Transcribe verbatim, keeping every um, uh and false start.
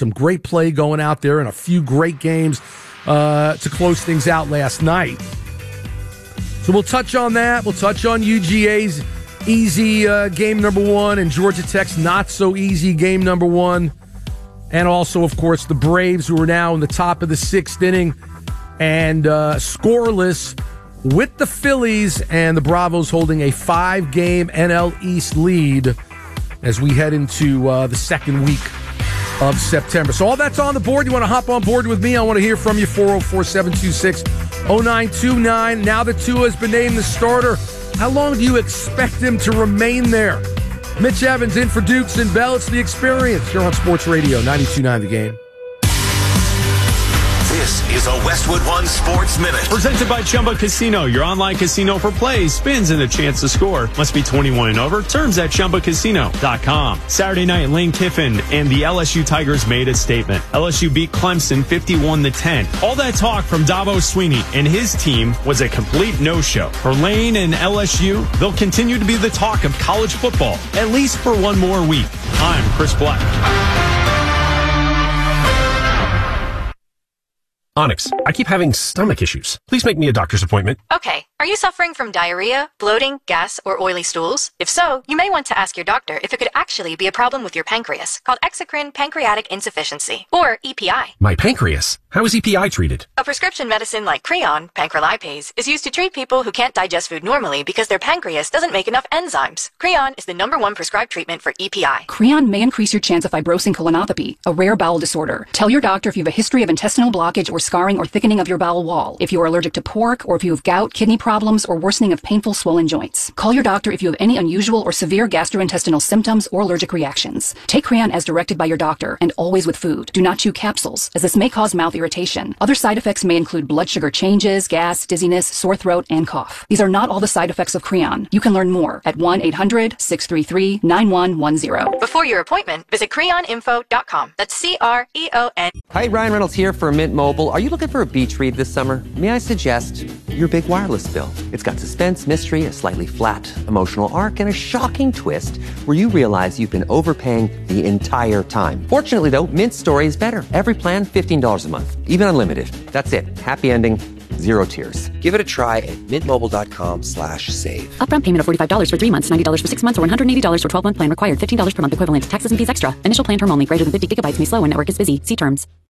some great play going out there and a few great games uh, to close things out last night. So we'll touch on that. We'll touch on U G A's easy uh, game number one and Georgia Tech's not so easy game number one. And also, of course, the Braves, who are now in the top of the sixth inning and uh, scoreless with the Phillies, and the Bravos holding a five-game N L East lead as we head into uh, the second week of September. So all that's on the board. You want to hop on board with me? I want to hear from you. four oh four, seven two six, oh nine two nine. Now that Tua has been named the starter, how long do you expect him to remain there? Mitch Evans in for Dukes and Bell. It's The Experience here on Sports Radio ninety-two point nine The Game. This is a Westwood One Sports Minute. Presented by Chumba Casino, your online casino for plays, spins, and a chance to score. Must be twenty-one and over. Terms at chumba casino dot com. Saturday night, Lane Kiffin and the L S U Tigers made a statement. L S U beat Clemson fifty-one to ten. All that talk from Dabo Swinney and his team was a complete no-show. For Lane and L S U, they'll continue to be the talk of college football, at least for one more week. I'm Chris Black. Onyx, I keep having stomach issues. Please make me a doctor's appointment. Okay. Are you suffering from diarrhea, bloating, gas, or oily stools? If so, you may want to ask your doctor if it could actually be a problem with your pancreas, called exocrine pancreatic insufficiency, or E P I. My pancreas? How is E P I treated? A prescription medicine like Creon, pancrelipase, is used to treat people who can't digest food normally because their pancreas doesn't make enough enzymes. Creon is the number one prescribed treatment for E P I. Creon may increase your chance of fibrosing colonopathy, a rare bowel disorder. Tell your doctor if you have a history of intestinal blockage or scarring or thickening of your bowel wall, if you are allergic to pork, or if you have gout, kidney problems, or worsening of painful swollen joints. Call your doctor if you have any unusual or severe gastrointestinal symptoms or allergic reactions. Take Creon as directed by your doctor, and always with food. Do not chew capsules, as this may cause mouth irritation. Other side effects may include blood sugar changes, gas, dizziness, sore throat, and cough. These are not all the side effects of Creon. You can learn more at one eight hundred, six three three, nine one one zero. Before your appointment, visit creon info dot com. That's C R E O N. Hi, Ryan Reynolds here for Mint Mobile. Are you looking for a beach read this summer? May I suggest your big wireless bill? It's got suspense, mystery, a slightly flat emotional arc, and a shocking twist where you realize you've been overpaying the entire time. Fortunately, though, Mint's story is better. Every plan, fifteen dollars a month, even unlimited. That's it. Happy ending, zero tears. Give it a try at mintmobile.com slash save. Upfront payment of forty-five dollars for three months, ninety dollars for six months, or one hundred eighty dollars for twelve-month plan required. fifteen dollars per month equivalent. Taxes and fees extra. Initial plan term only. Greater than fifty gigabytes may slow when network is busy. See terms.